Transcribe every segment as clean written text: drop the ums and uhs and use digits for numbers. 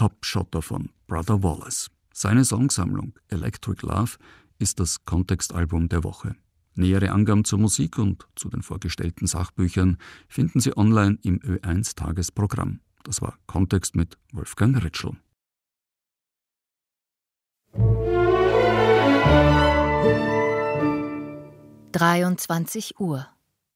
Top-Shotter von Brother Wallace. Seine Songsammlung Electric Love ist das Kontextalbum der Woche. Nähere Angaben zur Musik und zu den vorgestellten Sachbüchern finden Sie online im Ö1-Tagesprogramm. Das war Kontext mit Wolfgang Ritschl. (23 Uhr)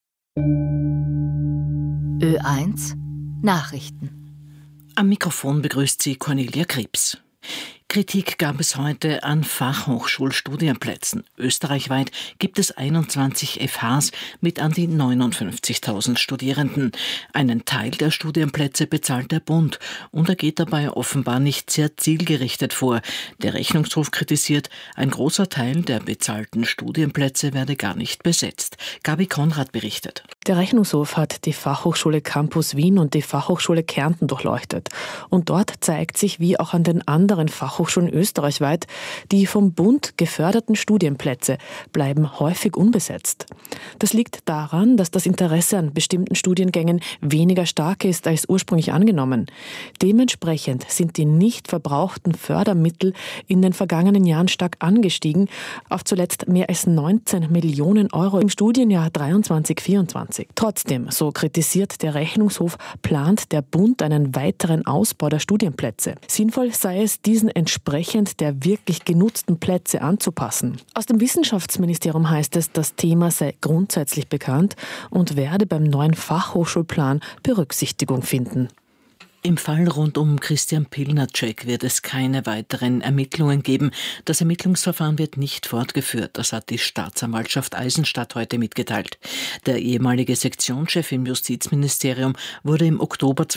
Ö1 Nachrichten. Am Mikrofon begrüßt Sie Cornelia Krebs. Kritik gab es heute an Fachhochschulstudienplätzen. Österreichweit gibt es 21 FHs mit an die 59.000 Studierenden. Einen Teil der Studienplätze bezahlt der Bund und er geht dabei offenbar nicht sehr zielgerichtet vor. Der Rechnungshof kritisiert, ein großer Teil der bezahlten Studienplätze werde gar nicht besetzt. Gabi Konrad berichtet. Der Rechnungshof hat die Fachhochschule Campus Wien und die Fachhochschule Kärnten durchleuchtet. Und dort zeigt sich, wie auch an den anderen Fachhochschulen österreichweit, die vom Bund geförderten Studienplätze bleiben häufig unbesetzt. Das liegt daran, dass das Interesse an bestimmten Studiengängen weniger stark ist als ursprünglich angenommen. Dementsprechend sind die nicht verbrauchten Fördermittel in den vergangenen Jahren stark angestiegen, auf zuletzt mehr als 19 Millionen Euro im Studienjahr 23/24. Trotzdem, so kritisiert der Rechnungshof, plant der Bund einen weiteren Ausbau der Studienplätze. Sinnvoll sei es, diesen entsprechend der wirklich genutzten Plätze anzupassen. Aus dem Wissenschaftsministerium heißt es, das Thema sei grundsätzlich bekannt und werde beim neuen Fachhochschulplan Berücksichtigung finden. Im Fall rund um Christian Pilnacek wird es keine weiteren Ermittlungen geben. Das Ermittlungsverfahren wird nicht fortgeführt. Das hat die Staatsanwaltschaft Eisenstadt heute mitgeteilt. Der ehemalige Sektionschef im Justizministerium wurde im Oktober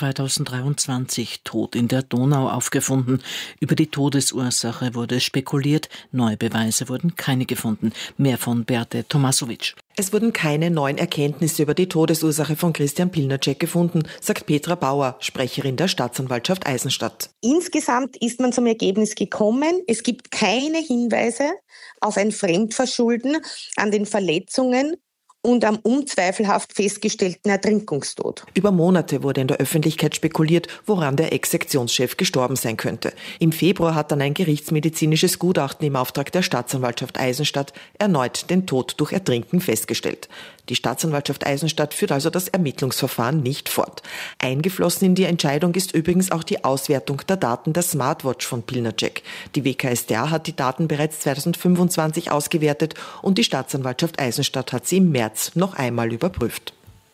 2023 tot in der Donau aufgefunden. Über die Todesursache wurde spekuliert. Neue Beweise wurden keine gefunden. Mehr von Beate Tomasovic. Es wurden keine neuen Erkenntnisse über die Todesursache von Christian Pilnacek gefunden, sagt Petra Bauer, Sprecherin der Staatsanwaltschaft Eisenstadt. Insgesamt ist man zum Ergebnis gekommen, es gibt keine Hinweise auf ein Fremdverschulden an den Verletzungen und am unzweifelhaft festgestellten Ertrinkungstod. Über Monate wurde in der Öffentlichkeit spekuliert, woran der Ex-Sektionschef gestorben sein könnte. Im Februar hat dann ein gerichtsmedizinisches Gutachten im Auftrag der Staatsanwaltschaft Eisenstadt erneut den Tod durch Ertrinken festgestellt. Die Staatsanwaltschaft Eisenstadt führt also das Ermittlungsverfahren nicht fort. Eingeflossen in die Entscheidung ist übrigens auch die Auswertung der Daten der Smartwatch von Pilnacek. Die WKStA hat die Daten bereits 2025 ausgewertet und die Staatsanwaltschaft Eisenstadt hat sie im März noch einmal überprüft.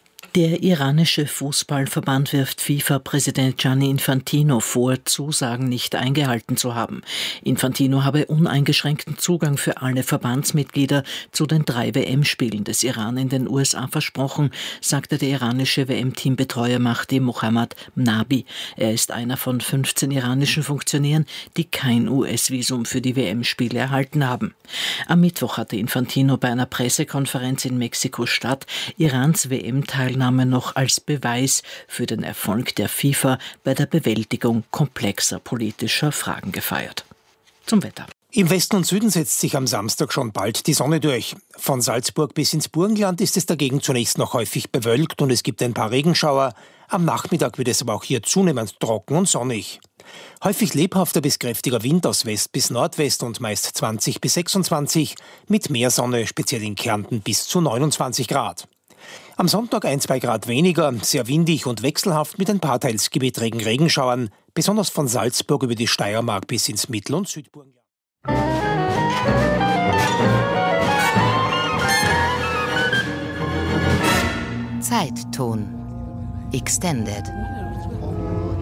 Der iranische Fußballverband wirft FIFA-Präsident Gianni Infantino vor, Zusagen nicht eingehalten zu haben. Infantino habe uneingeschränkten Zugang für alle Verbandsmitglieder zu den 3 WM-Spielen des Iran in den USA versprochen, sagte der iranische WM-Teambetreuer Mahdi Mohammad Nabi. Er ist einer von 15 iranischen Funktionären, die kein US-Visum für die WM-Spiele erhalten haben. Am Mittwoch hatte Infantino bei einer Pressekonferenz in Mexiko-Stadt Irans WM-Teilnahme noch als Beweis für den Erfolg der FIFA bei der Bewältigung komplexer politischer Fragen gefeiert. Zum Wetter. Im Westen und Süden setzt sich am Samstag schon bald die Sonne durch. Von Salzburg bis ins Burgenland ist es dagegen zunächst noch häufig bewölkt und es gibt ein paar Regenschauer. Am Nachmittag wird es aber auch hier zunehmend trocken und sonnig. Häufig lebhafter bis kräftiger Wind aus West bis Nordwest und meist 20 bis 26, mit mehr Sonne, speziell in Kärnten bis zu 29 Grad. Am Sonntag 1-2 Grad weniger, sehr windig und wechselhaft mit ein paar teils gewittrigen Regenschauern, besonders von Salzburg über die Steiermark bis ins Mittel- und Südburgenland. Zeitton Extended.